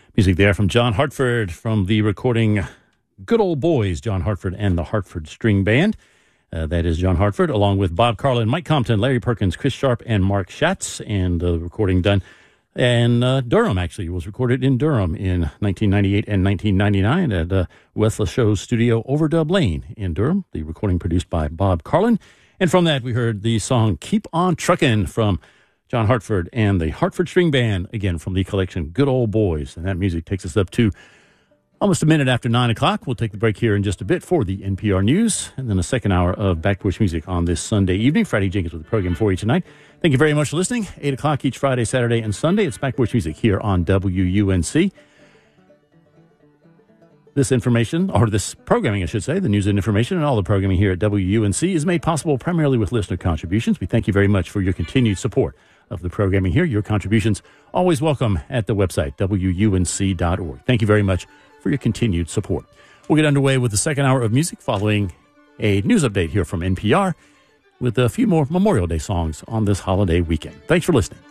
Music there from John Hartford from the recording Good Old Boys, John Hartford and the Hartford String Band. That is John Hartford, along with Bob Carlin, Mike Compton, Larry Perkins, Chris Sharp, and Mark Schatz. And the recording done in Durham, actually. It was recorded in Durham in 1998 and 1999 at Westla Show's studio Overdub Lane in Durham. The recording produced by Bob Carlin. And from that, we heard the song Keep On Truckin' from John Hartford and the Hartford String Band, again, from the collection Good Old Boys. And that music takes us up to almost a minute after 9 o'clock. We'll take the break here in just a bit for the NPR News, and then a second hour of Back Porch Music on this Sunday evening. Friday Jenkins with the program for you tonight. Thank you very much for listening. 8 o'clock each Friday, Saturday, and Sunday. It's Back Porch Music here on WUNC. This information, or this programming, I should say, the news and information and all the programming here at WUNC is made possible primarily with listener contributions. We thank you very much for your continued support of the programming here. Your contributions always welcome at the website, WUNC.org. Thank you very much for your continued support. We'll get underway with the second hour of music following a news update here from NPR with a few more Memorial Day songs on this holiday weekend. Thanks for listening.